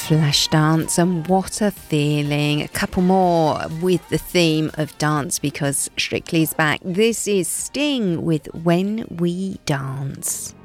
Flashdance, and what a feeling. A couple more with the theme of dance because Strictly's back. This is Sting with When We Dance.